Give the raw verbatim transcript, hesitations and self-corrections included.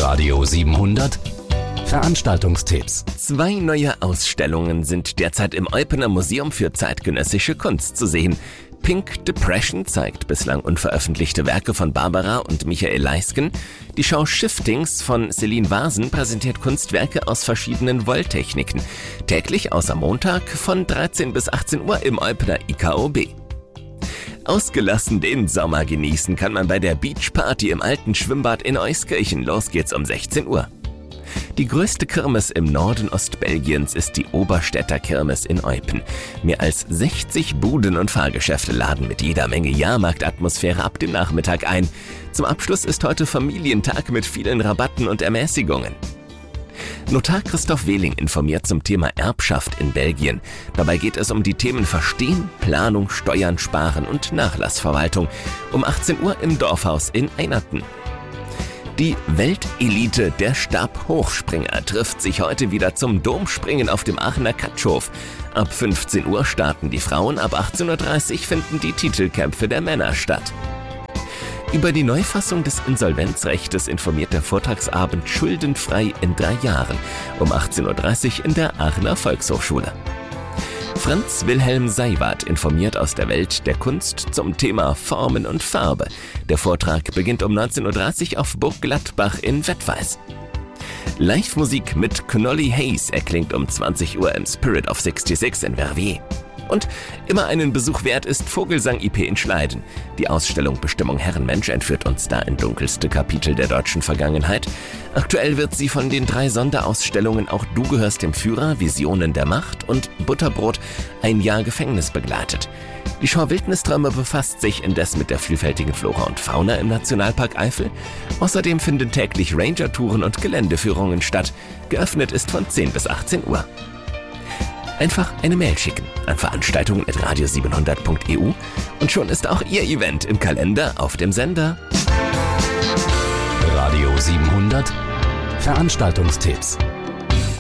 Radio siebenhundert Veranstaltungstipps. Zwei neue Ausstellungen sind derzeit im Eupener Museum für zeitgenössische Kunst zu sehen. Pink Depression zeigt bislang unveröffentlichte Werke von Barbara und Michael Leisken. Die Schau Shiftings von Celine Vasen präsentiert Kunstwerke aus verschiedenen Wolltechniken. Täglich außer Montag von dreizehn bis achtzehn Uhr im Eupener I K O B. Ausgelassen den Sommer genießen kann man bei der Beachparty im alten Schwimmbad in Euskirchen. Los geht's um sechzehn Uhr. Die größte Kirmes im Norden Ostbelgiens ist die Oberstädter Kirmes in Eupen. Mehr als sechzig Buden und Fahrgeschäfte laden mit jeder Menge Jahrmarktatmosphäre ab dem Nachmittag ein. Zum Abschluss ist heute Familientag mit vielen Rabatten und Ermäßigungen. Notar Christoph Wehling informiert zum Thema Erbschaft in Belgien. Dabei geht es um die Themen Verstehen, Planung, Steuern, Sparen und Nachlassverwaltung. Um achtzehn Uhr im Dorfhaus in Einerten. Die Weltelite der Stabhochspringer trifft sich heute wieder zum Domspringen auf dem Aachener Katschhof. Ab fünfzehn Uhr starten die Frauen, ab achtzehn Uhr dreißig finden die Titelkämpfe der Männer statt. Über die Neufassung des Insolvenzrechtes informiert der Vortragsabend Schuldenfrei in drei Jahren um achtzehn Uhr dreißig in der Aachener Volkshochschule. Franz Wilhelm Seiwert informiert aus der Welt der Kunst zum Thema Formen und Farbe. Der Vortrag beginnt um neunzehn Uhr dreißig auf Burg Gladbach in Wettweiß. Live-Musik mit Knolly Hayes erklingt um zwanzig Uhr im Spirit of sechsundsechzig in Verviers. Und immer einen Besuch wert ist Vogelsang I P in Schleiden. Die Ausstellung Bestimmung Herrenmensch entführt uns da in dunkelste Kapitel der deutschen Vergangenheit. Aktuell wird sie von den drei Sonderausstellungen Auch du gehörst dem Führer, Visionen der Macht und Butterbrot ein Jahr Gefängnis begleitet. Die Schau Wildnisträume befasst sich indes mit der vielfältigen Flora und Fauna im Nationalpark Eifel. Außerdem finden täglich Ranger-Touren und Geländeführungen statt. Geöffnet ist von zehn bis achtzehn Uhr. Einfach eine Mail schicken an veranstaltungen at radio siebenhundert punkt e u und schon ist auch Ihr Event im Kalender auf dem Sender. Radio siebenhundert Veranstaltungstipps.